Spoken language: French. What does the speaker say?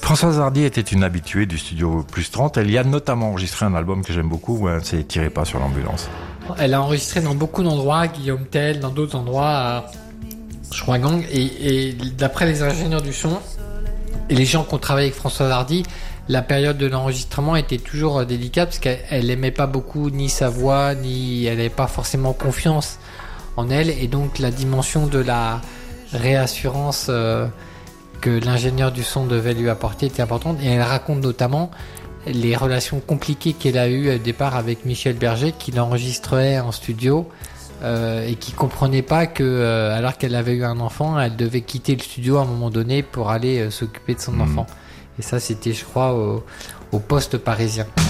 Françoise Hardy était une habituée du studio Plus 30. Elle y a notamment enregistré un album que j'aime beaucoup, c'est Tirez pas sur l'ambulance. Elle a enregistré dans beaucoup d'endroits, Guillaume Tell, dans d'autres endroits, à Schwagang, et d'après les ingénieurs du son et les gens qui ont travaillé avec Françoise Hardy, la période de l'enregistrement était toujours délicate parce qu'elle aimait pas beaucoup ni sa voix, ni elle n'avait pas forcément confiance en elle, et donc la dimension de la réassurance que l'ingénieur du son devait lui apporter était importante. Et elle raconte notamment les relations compliquées qu'elle a eues au départ avec Michel Berger, qui l'enregistrait en studio et qui comprenait pas que alors qu'elle avait eu un enfant, elle devait quitter le studio à un moment donné pour aller s'occuper de son enfant. Et ça, c'était, je crois, au Poste parisien.